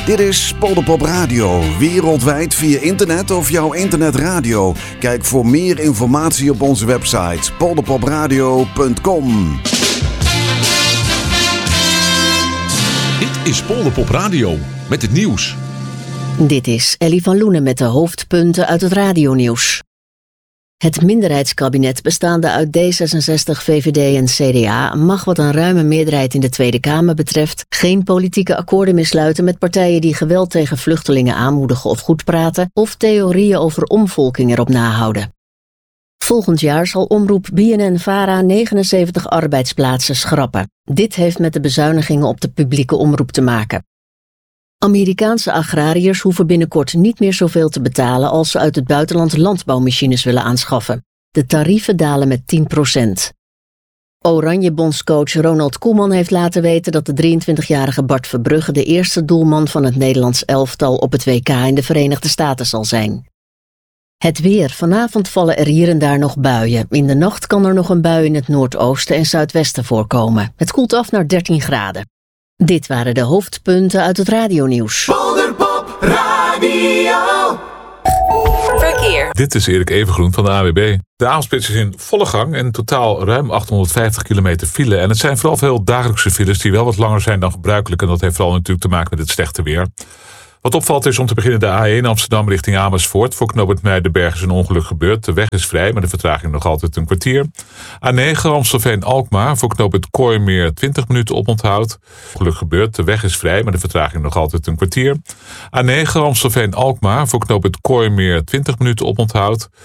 Dit is Polderpop Radio, wereldwijd via internet of jouw internetradio. Kijk voor meer informatie op onze website polderpopradio.com. Dit is Polderpop Radio met het nieuws. Dit is Ellie van Loenen met de hoofdpunten uit het radionieuws. Het minderheidskabinet bestaande uit D66, VVD en CDA mag wat een ruime meerderheid in de Tweede Kamer betreft geen politieke akkoorden meer sluiten met partijen die geweld tegen vluchtelingen aanmoedigen of goedpraten of theorieën over omvolking erop nahouden. Volgend jaar zal omroep BNN-VARA 79 arbeidsplaatsen schrappen. Dit heeft met de bezuinigingen op de publieke omroep te maken. Amerikaanse agrariërs hoeven binnenkort niet meer zoveel te betalen als ze uit het buitenland landbouwmachines willen aanschaffen. De tarieven dalen met 10%. Oranje-bondscoach Ronald Koeman heeft laten weten dat de 23-jarige Bart Verbrugge de eerste doelman van het Nederlands elftal op het WK in de Verenigde Staten zal zijn. Het weer. Vanavond vallen er hier en daar nog buien. In de nacht kan er nog een bui in het noordoosten en zuidwesten voorkomen. Het koelt af naar 13 graden. Dit waren de hoofdpunten uit het radionieuws. Polderpop Radio. Verkeer. Dit is Erik Evengroen van de AWB. De avondspits is in volle gang en totaal ruim 850 kilometer file. En het zijn vooral veel dagelijkse files die wel wat langer zijn dan gebruikelijk. En dat heeft vooral natuurlijk te maken met het slechte weer. Wat opvalt is om te beginnen de A1 Amsterdam richting Amersfoort. Voor knooppunt Muidenberg is een ongeluk gebeurd. De weg is vrij, maar de vertraging nog altijd een kwartier. A9 Amstelveen-Alkmaar. Voor knooppunt Kooimeer 20 minuten oponthoud. Ongeluk gebeurd. De weg is vrij, maar de vertraging nog altijd een kwartier. A9 Amstelveen-Alkmaar. Voor knooppunt Kooimeer 20 minuten oponthoud.